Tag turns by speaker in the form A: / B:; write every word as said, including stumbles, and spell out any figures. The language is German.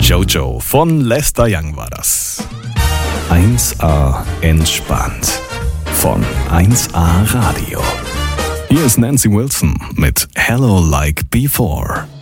A: Jojo von Lester Young war das. eins A entspannt von eins A Radio. Hier ist Nancy Wilson mit Hello Like Before.